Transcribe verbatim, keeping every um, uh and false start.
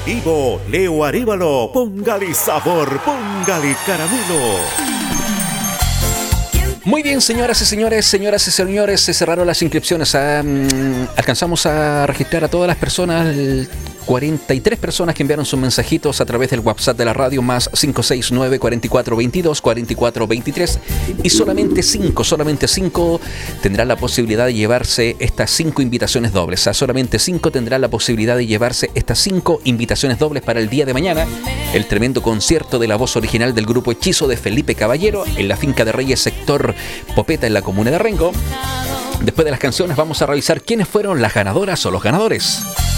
vivo, Leo Arévalo. Póngale sabor, póngale caramelo. Muy bien, señoras y señores, señoras y señores, se cerraron las inscripciones. Ah, um, alcanzamos a registrar a todas las personas, cuarenta y tres personas que enviaron sus mensajitos a través del WhatsApp de la radio, más cinco seis nueve, cuatro cuatro veintidós, cuarenta y cuatro veintitrés, y solamente cinco, solamente cinco tendrán la posibilidad de llevarse estas cinco invitaciones dobles. O sea, solamente cinco tendrán la posibilidad de llevarse estas cinco invitaciones dobles para el día de mañana, el tremendo concierto de la voz original del grupo Hechizo de Felipe Caballero en la Finca de Reyes, sector Popeta, en la comuna de Rengo. Después de las canciones vamos a revisar quiénes fueron las ganadoras o los ganadores.